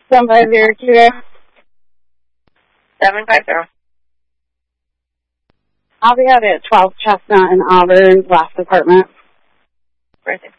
750 QA. 750. I'll be out at 12 Chestnut in Auburn, last apartment. Right there.